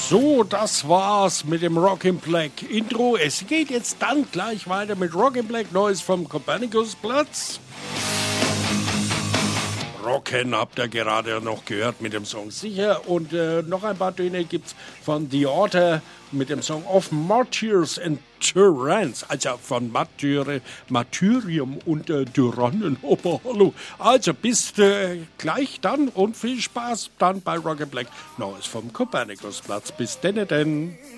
So, das war's mit dem Rockin' Black Intro. Es geht jetzt dann gleich weiter mit Rockin' Black Neues vom Kopernikusplatz. Rocken habt ihr gerade noch gehört mit dem Song Sicher. Und noch ein paar Töne gibt's von The Order mit dem Song Of Martyrs and Tyranns. Also von Martyrium und Tyrannen. Oh, hallo. Also bis gleich dann und viel Spaß dann bei Rock'n Black Neues vom Kopernikusplatz. Bis denn.